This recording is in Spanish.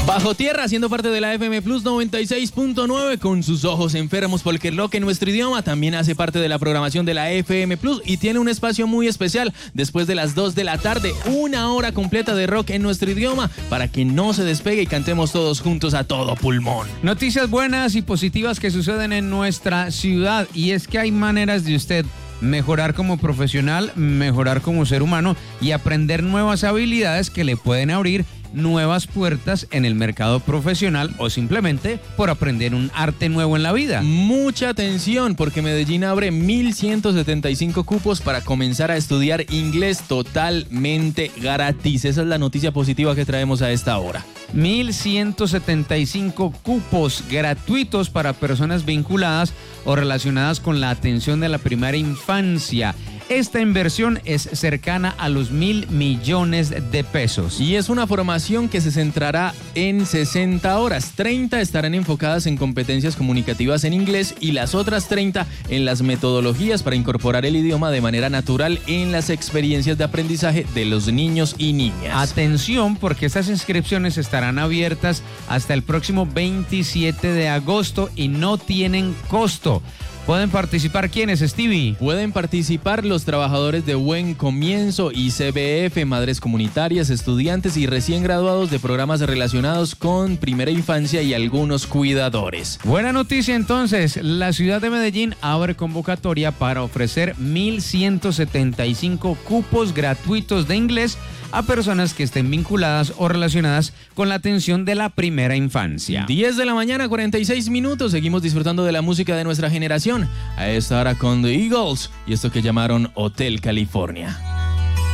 Bajo Tierra, siendo parte de la FM Plus 96.9, con sus ojos enfermos porque el rock en nuestro idioma también hace parte de la programación de la FM Plus y tiene un espacio muy especial después de las 2 de la tarde, 1 hora completa de rock en nuestro idioma para que no se despegue y cantemos todos juntos a todo pulmón. Noticias buenas y positivas que suceden en nuestra ciudad, y es que hay maneras de usted mejorar como profesional, mejorar como ser humano y aprender nuevas habilidades que le pueden abrir nuevas puertas en el mercado profesional o simplemente por aprender un arte nuevo en la vida. Mucha atención, porque Medellín abre 1.175 cupos para comenzar a estudiar inglés totalmente gratis. Esa es la noticia positiva que traemos a esta hora. 1.175 cupos gratuitos para personas vinculadas o relacionadas con la atención de la primera infancia. Esta inversión es cercana a los 1.000 millones de pesos. Y es una formación que se centrará en 60 horas. 30 estarán enfocadas en competencias comunicativas en inglés y las otras 30 en las metodologías para incorporar el idioma de manera natural en las experiencias de aprendizaje de los niños y niñas. Atención, porque estas inscripciones estarán abiertas hasta el próximo 27 de agosto y no tienen costo. ¿Pueden participar quiénes, Stevie? Pueden participar los trabajadores de Buen Comienzo, ICBF, madres comunitarias, estudiantes y recién graduados de programas relacionados con primera infancia y algunos cuidadores. Buena noticia entonces, la ciudad de Medellín abre convocatoria para ofrecer 1.175 cupos gratuitos de inglés a personas que estén vinculadas o relacionadas con la atención de la primera infancia. 10 de la mañana, 46 minutos. Seguimos disfrutando de la música de nuestra generación. A esta hora con The Eagles y esto que llamaron Hotel California.